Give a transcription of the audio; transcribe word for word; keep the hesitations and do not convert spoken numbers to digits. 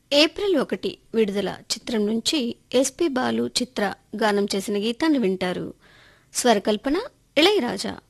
April ఒకటి విడుదల చిత్రం నుంచి ఎస్పి బాలు చిత్ర గానం చేసిన గీతాన్ని వింటారు. స్వరకల్పన ఇళయరాజా.